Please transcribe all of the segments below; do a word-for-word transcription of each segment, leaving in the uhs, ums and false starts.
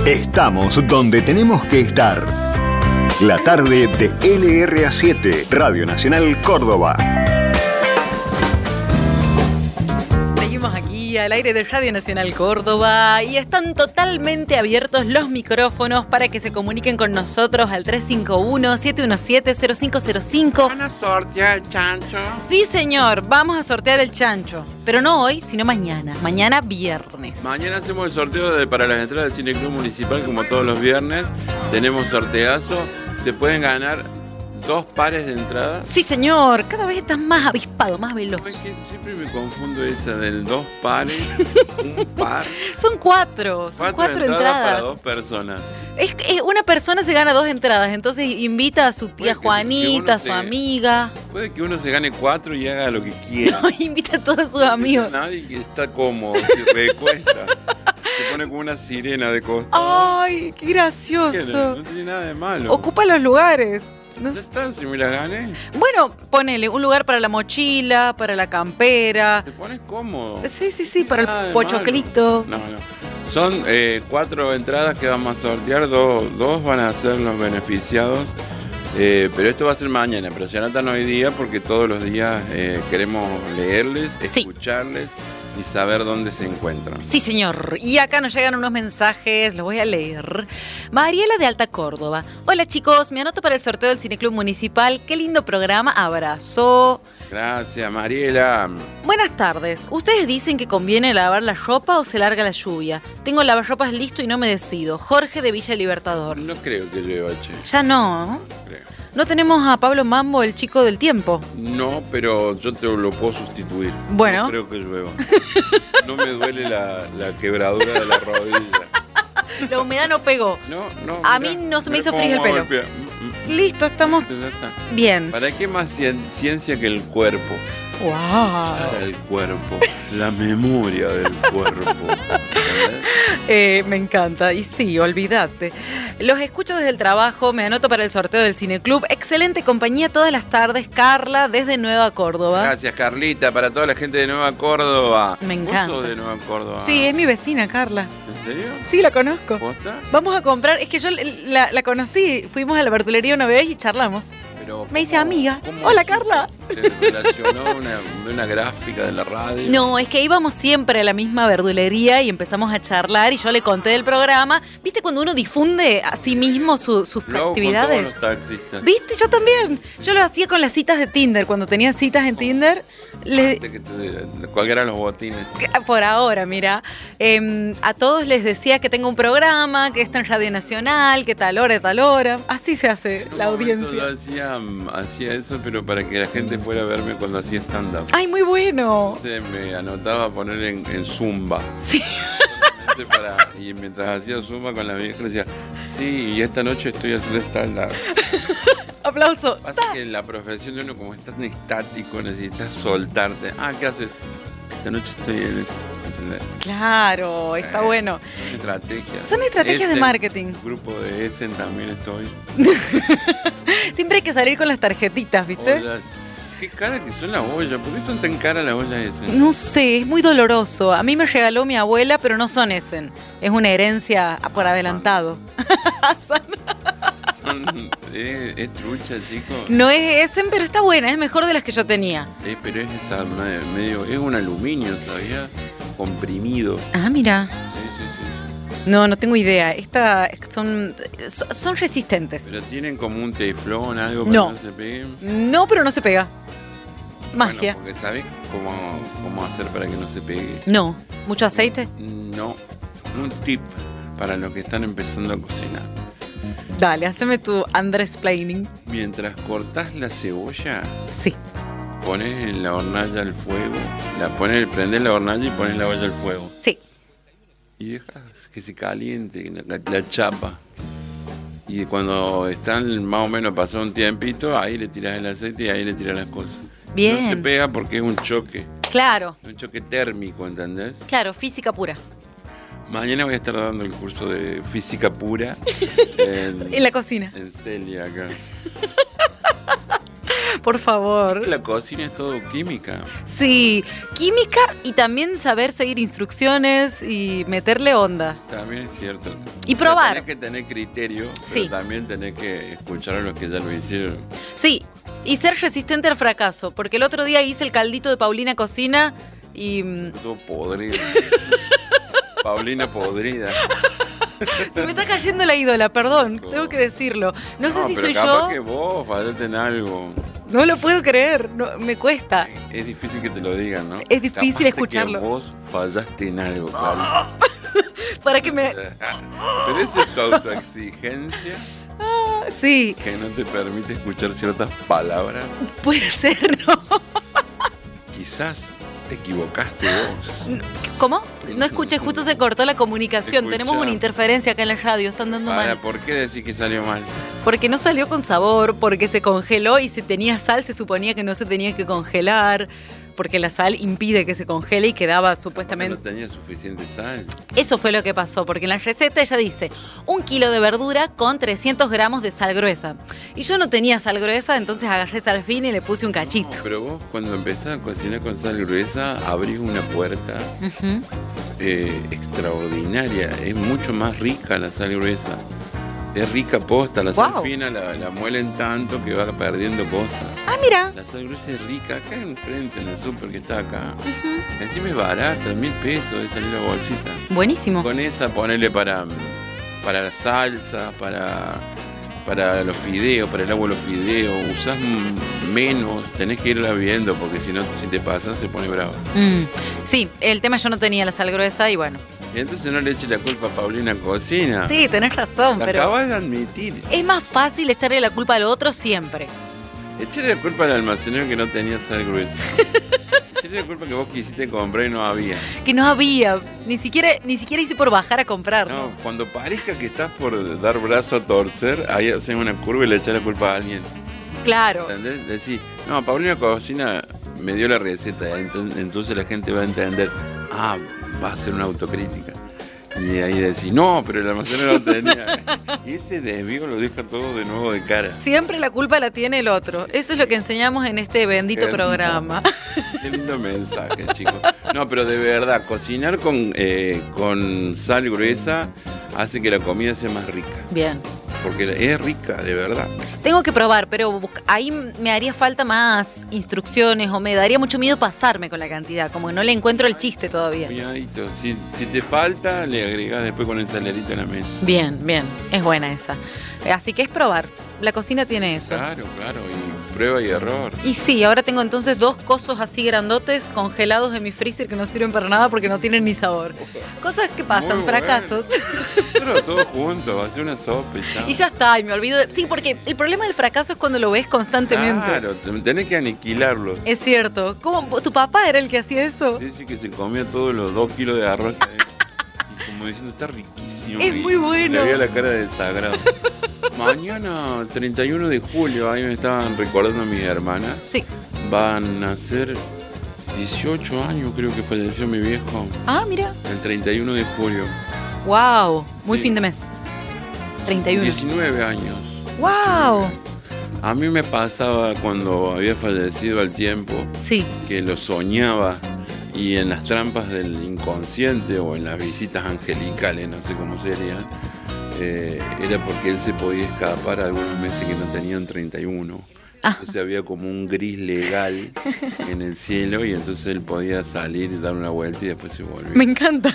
Estamos donde tenemos que estar. La tarde de L R A siete, Radio Nacional Córdoba. Seguimos aquí al aire de Radio Nacional Córdoba y están totalmente abiertos los micrófonos para que se comuniquen con nosotros al tres cinco uno, siete uno siete, cero cinco cero cinco. ¿Van a sortear el chancho? Sí, señor, vamos a sortear el chancho. Pero no hoy, sino mañana. Mañana viernes. Mañana hacemos el sorteo de, para las entradas del Cine Club Municipal, como todos los viernes. Tenemos sorteazo. Se pueden ganar dos pares de entradas. Sí, señor. Cada vez estás más avispado, más veloz. Es que siempre me confundo esa del dos pares, un par. Son cuatro. Son cuatro, cuatro entradas, entradas. para dos personas. Es, es una persona se gana dos entradas, entonces invita a su tía Puede que- Juanita, que a uno su se- amiga. Puede que uno se gane cuatro y haga lo que quiera. No, invita a todos sus amigos. Nadie que está cómodo, se recuesta. Se pone como una sirena de costado. Ay, qué ¿Qué? gracioso. No tiene nada de malo. Ocupa los lugares. No Ya sé. está, si me la gané, Bueno, ponele un lugar para la mochila, para la campera. te pones cómodo. Sí, sí, sí, para Nada el de pochoclito. malo. No, no. Son eh, cuatro entradas que vamos a sortear, dos, dos van a ser los beneficiados. Eh, pero esto va a ser mañana, pero se anotan hoy día porque todos los días eh, queremos leerles, Sí. escucharles y saber dónde se encuentran. Sí, señor. Y acá nos llegan unos mensajes, los voy a leer. Mariela de Alta Córdoba. Hola, chicos, me anoto para el sorteo del Cineclub Municipal. Qué lindo programa. Abrazo. Gracias, Mariela. Buenas tardes. ¿Ustedes dicen que conviene lavar la ropa o se larga la lluvia? Tengo el lavarropas listo y no me decido. Jorge de Villa Libertador. No creo que llueva, che. Ya no. No creo. No tenemos a Pablo Mambo, el chico del tiempo. No, pero yo te lo puedo sustituir. Bueno. No creo que llueva. No me duele la, la quebradura de la rodilla. La humedad no pegó. No, no. A mirá, mí no se me mirá hizo cómo frizz el muevo pelo. pie. Mm, mm, Listo, estamos mm, ya está. bien. ¿Para qué más cien- ciencia que el cuerpo? ¡Wow! Ya el cuerpo, la memoria del cuerpo. ¿Entendés? Eh, me encanta. Y sí, olvídate. Los escucho desde el trabajo, me anoto para el sorteo del Cineclub. Excelente compañía todas las tardes. Carla, desde Nueva Córdoba. Gracias, Carlita, para toda la gente de Nueva Córdoba. Me ¿Vos encanta. sos de Nueva Córdoba? Sí, es mi vecina, Carla. ¿En serio? Sí, la conozco. ¿Posta? Vamos a comprar, es que yo la, la conocí, fuimos a la verdulería una vez y charlamos. Pero, Me hice ¿cómo- amiga. cómo Hola, se- Carla. ¿Se relacionó una, de una gráfica de la radio? No, es que íbamos siempre a la misma verdulería y empezamos a charlar y yo le conté del programa. ¿Viste cuando uno difunde a sí mismo su- sus Lo hago con actividades? todos los taxistas. ¿Viste? Yo también. Yo lo hacía con las citas de Tinder. Cuando tenía citas en Tinder, le, Antes que te- colgaran los botines. por ahora, mira, eh, a todos les decía que tengo un programa, que está en Radio Nacional, que tal hora, tal hora. Así se hace En un la momento audiencia. Yo hacía, mm, hacía eso, pero para que la gente fuera a verme cuando hacía stand-up. Ay, muy bueno. Entonces me anotaba a poner en, en Zumba. Sí. Solamente para- y mientras hacía Zumba con la vieja le decía, sí, y esta noche estoy haciendo stand-up. Aplauso. Pasa que en la profesión de uno, como es tan estático, necesitas soltarte. Ah, ¿qué haces? Esta noche estoy en esto. ¿Entendés? Claro, está Eh, bueno. Son estrategias. Son estrategias de Essen, marketing. Grupo de Essen también estoy. Siempre hay que salir con las tarjetitas, ¿viste? Ollas. Qué cara que son las ollas. ¿Por qué son tan caras las ollas Essen? No sé, es muy doloroso. A mí me regaló mi abuela, pero no son Essen. Es una herencia por adelantado. Son, eh, es trucha, chicos. No es Essen, pero está buena, es mejor de las que yo tenía. Eh, pero es esa me- medio, es un aluminio, ¿sabías? Comprimido. Ah, mira. Sí, sí, sí. No, no tengo idea. Esta son, son son resistentes. Pero tienen como un teflón, algo para No. que no se peguen. No, pero no se pega. Magia. Bueno, porque ¿sabés cómo, cómo hacer para que no se pegue? No. ¿Mucho aceite? No. Un tip para los que están empezando a cocinar. Dale, haceme tu Andrés Planning. Mientras cortás la cebolla, Sí. pones en la hornalla al fuego, la pones, prendés la hornalla y pones la olla al fuego. Sí. Y dejas que se caliente la, la chapa. Y cuando están más o menos pasado un tiempito, ahí le tirás el aceite y ahí le tirás las cosas. Bien. No se pega porque es un choque, Claro, un choque térmico, ¿entendés? claro, física pura. Mañana voy a estar dando el curso de física pura en, En la cocina. en Celia acá. Por favor. La cocina es todo química. Sí, química y también saber seguir instrucciones y meterle onda. También es cierto. Y o sea, probar. Tenés que tener criterio, pero Sí. también tenés que escuchar a los que ya lo hicieron. Sí, y ser resistente al fracaso, porque el otro día hice el caldito de Paulina Cocina y mm, Todo podrido. Paulina podrida. se me está cayendo la ídola, perdón, No. tengo que decirlo. No sé si pero soy capaz yo, que vos fallaste en algo. no lo puedo creer, no, me cuesta. Es difícil que te lo digan, ¿no? Es difícil Capaz de escucharlo. Que vos fallaste en algo, Clarice. Para que me... Pero eso es tu autoexigencia Sí, que no te permite escuchar ciertas palabras. puede ser, ¿no? Quizás te equivocaste vos. ¿Cómo? No escuché, justo se cortó la comunicación. Escucha. Tenemos una interferencia acá en la radio, están dando Ahora, mal. ¿por qué decís que salió mal? Porque no salió con sabor, porque se congeló y si tenía sal se suponía que no se tenía que congelar, porque la sal impide que se congele y quedaba No supuestamente... tenía suficiente sal. Eso fue lo que pasó, porque en la receta ella dice un kilo de verdura con trescientos gramos de sal gruesa. Y yo no tenía sal gruesa, entonces agarré sal fina y le puse un cachito. Pero vos cuando empezás a cocinar con sal gruesa, abrís una puerta Ujú. eh, extraordinaria. Es mucho más rica la sal gruesa. Es rica posta, la sal Wow. fina la, la muelen tanto que va perdiendo cosas. Ah, mira. La sal gruesa es rica, acá enfrente en el súper que está acá. Encima es barata, mil pesos de salir la bolsita. Buenísimo. Con esa ponele para, para la salsa, para, para los fideos, para el agua de los fideos. Usás m- menos, tenés que irla viendo porque si no, si te pasas se pone bravo. Mm. Sí, el tema yo no tenía la sal gruesa y bueno. Y entonces no le eches la culpa a Paulina Cocina. Sí, tenés razón, La pero acabas de admitir. es más fácil echarle la culpa al otro siempre. Echarle la culpa al almacenero que no tenía sal gruesa. Echarle la culpa que vos quisiste comprar y no había. Que no había, ni siquiera, ni siquiera hice por bajar a comprar. No, cuando parezca que estás por dar brazo a torcer, ahí hacen una curva y le echas la culpa a alguien. Claro. ¿Entendés? Decís, no, Paulina Cocina me dio la receta, ent- entonces la gente va a entender, ah, va a ser una autocrítica. Y ahí decís, no, pero el almacenero no tenía. Y ese desvío lo deja todo de nuevo de cara. Siempre la culpa la tiene el otro. Eso es lo que enseñamos en este bendito Qué programa. Qué lindo mensaje, chicos. No, pero de verdad, cocinar con, eh, con sal gruesa hace que la comida sea más rica. Bien. Porque es rica, de verdad. Tengo que probar, pero busca- ahí me haría falta más instrucciones o me daría mucho miedo pasarme con la cantidad, como que no le encuentro el chiste todavía. Cuidadito, si, si te falta, le agregás después con el salerito en la mesa. Bien, bien, es buena esa. Así que es probar. La cocina tiene eso. Claro, claro, y prueba y error. Y sí, ahora tengo entonces dos cosos así grandotes congelados en mi freezer que no sirven para nada porque no tienen ni sabor. Cosas que pasan, Muy fracasos. Pero todo junto, hacer una sopa y chao. Y ya está, y me olvido de... Sí, porque el problema del fracaso es cuando lo ves constantemente. Claro, tenés que aniquilarlo. Es cierto. ¿Cómo? ¿Tu papá era el que hacía eso? Dice que se comía todos los dos kilos de arroz. eh, Y como diciendo, está riquísimo. Es y muy bueno. Le veía la cara de desagrado. Mañana, treinta y uno de julio, ahí me estaban recordando mis hermanas. Sí. Van a ser dieciocho años, creo que falleció mi viejo. Ah, mira. El treinta y uno de julio. Wow. Muy Sí. fin de mes. treinta y uno. diecinueve años. Wow. A mí me pasaba cuando había fallecido al tiempo Sí. que lo soñaba y en las trampas del inconsciente o en las visitas angelicales, no sé cómo serían, eh, era porque él se podía escapar algunos meses que no tenían treinta y uno. Ah. Entonces había como un gris legal en el cielo y entonces él podía salir y dar una vuelta y después se volvía. Me encanta.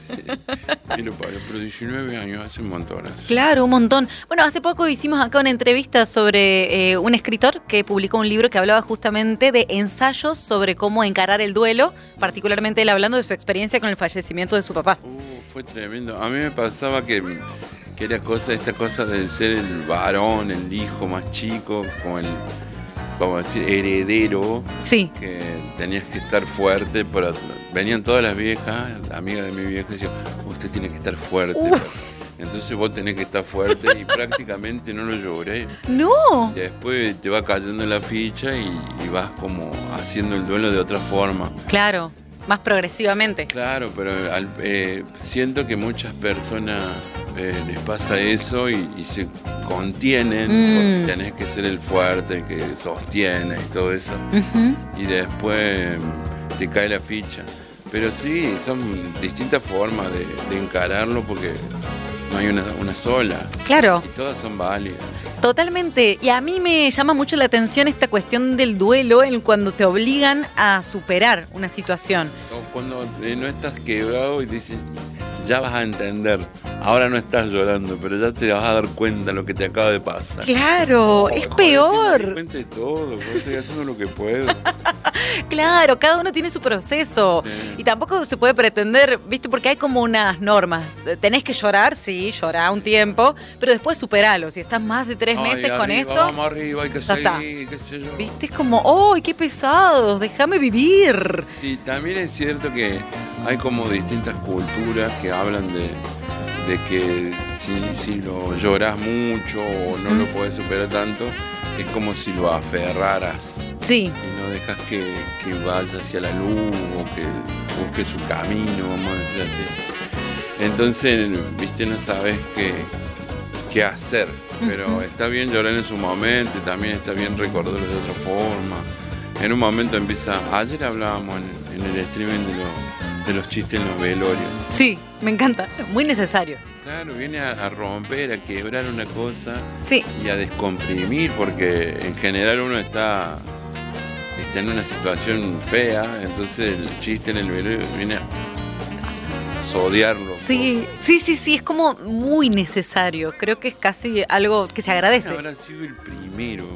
Y lo pagó, pero diecinueve años, hace un montón. Claro, un montón. Bueno, hace poco hicimos acá una entrevista sobre eh, un escritor que publicó un libro que hablaba justamente de ensayos sobre cómo encarar el duelo, particularmente él hablando de su experiencia con el fallecimiento de su papá. Uh, fue tremendo. A mí me pasaba que, que era cosa, esta cosa de ser el varón, el hijo más chico, como el, vamos a decir, heredero, Sí. que tenías que estar fuerte. Para, venían todas las viejas, amigas de mi vieja, y decían, usted tiene que estar fuerte. Uf. Entonces vos tenés que estar fuerte y prácticamente no lo lloré. No. Y después te va cayendo la ficha y, y vas como haciendo el duelo de otra forma. Claro. más progresivamente. Claro, pero al, eh, siento que muchas personas eh, les pasa eso y, y se contienen, Mm. porque tenés que ser el fuerte que sostiene y todo eso. Ujú. Y después te cae la ficha. Pero sí, son distintas formas de, de encararlo porque no hay una, una sola. Claro. Y todas son válidas. Totalmente. Y a mí me llama mucho la atención esta cuestión del duelo en cuando te obligan a superar una situación. O cuando eh, no estás quebrado y dicen, ya vas a entender. Ahora no estás llorando, pero ya te vas a dar cuenta de lo que te acaba de pasar. Claro, es Joder, si me di peor. cuenta de todo, pues, estoy haciendo lo que puedo. Claro, cada uno tiene su proceso. Sí. Y tampoco se puede pretender, ¿viste? Porque hay como unas normas. Tenés que llorar, sí, llorar un tiempo, pero después superalo. Si estás más de tres Ay, meses con arriba, esto, Vamos arriba, hay que ya está. seguir, qué sé yo. ¿viste? Es como, ¡ay, qué pesados! Déjame vivir. Y también es cierto que hay como distintas culturas que hablan de, de que si, si lo lloras mucho o no lo podés superar tanto, es como si lo aferraras Sí, y no dejas que, que vaya hacia la luz o que busque su camino, vamos a decir así. Entonces, viste, no sabes qué, qué hacer, pero Ujú. está bien llorar en su momento y también está bien recordarlo de otra forma. En un momento empieza, ayer hablábamos en, en el streaming de, lo- de los chistes en los velorios. sí, me encanta. Muy necesario. Claro, viene a, a romper, a quebrar una cosa Sí, y a descomprimir, porque en general uno está, está en una situación fea, entonces el chiste en el velorio viene a sodiarlo. un sí, sí, sí, sí, es como muy necesario. Creo que es casi algo que se poco. agradece. Habrá sido el primero.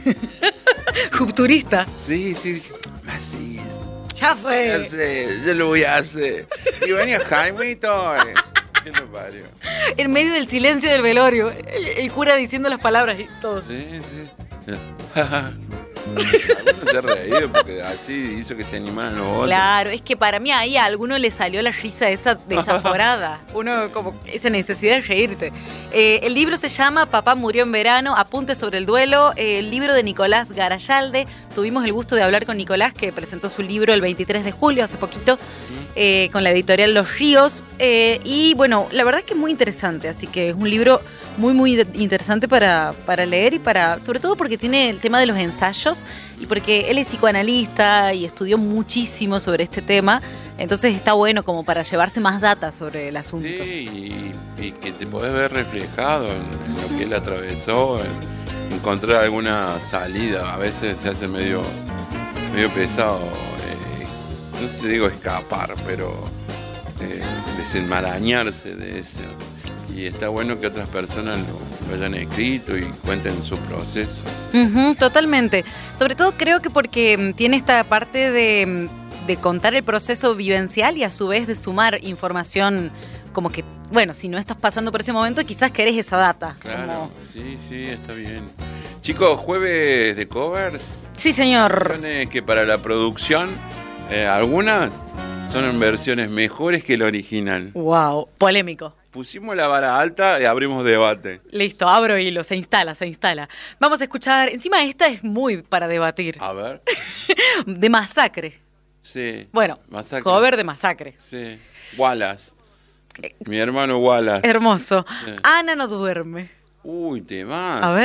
Rupturista. Sí, sí, dije, así, Ya ya fue. sé, yo lo voy a hacer. Y venía Jaimito. eh. ¿Qué lo parió? En medio del silencio del velorio, el, el cura diciendo las palabras y todos. Sí, sí. Algunos se ha reído porque así hizo que se animaran los otros. Claro, es que para mí ahí a alguno le salió la risa esa desaforada. Uno como esa necesidad de reírte. Eh, el libro se llama Papá murió en verano, apuntes sobre el duelo. Eh, el libro de Nicolás Garayalde. Tuvimos el gusto de hablar con Nicolás, que presentó su libro el veintitrés de julio, hace poquito, eh, con la editorial Los Ríos. Eh, y bueno, la verdad es que es muy interesante, así que es un libro muy, muy de- interesante para, para leer y para, sobre todo porque tiene el tema de los ensayos y porque él es psicoanalista y estudió muchísimo sobre este tema, entonces está bueno como para llevarse más data sobre el asunto. Sí, y, y que te podés ver reflejado en, en lo que él atravesó, en encontrar alguna salida. A veces se hace medio, medio pesado, eh, no te digo escapar, pero eh, desenmarañarse de eso. Y está bueno que otras personas lo, lo hayan escrito y cuenten su proceso. Ujú, totalmente. Sobre todo creo que porque mm, tiene esta parte de, mm, de contar el proceso vivencial y a su vez de sumar información como que, bueno, si no estás pasando por ese momento, quizás querés esa data. Claro, como- sí, sí, está bien. Chicos, jueves de covers. Sí, señor. Canciones que para la producción, eh, algunas son en versiones mejores que el original. Wow, polémico. Pusimos la vara alta y abrimos debate. Listo, abro hilo, se instala, se instala. Vamos a escuchar, encima esta es muy para debatir, A ver. de Masacre. Sí. Bueno, Masacre. cover de Masacre. Sí. Wallace. Mi hermano Wallace. Hermoso. Sí. Ana no duerme. Uy, te más. A ver.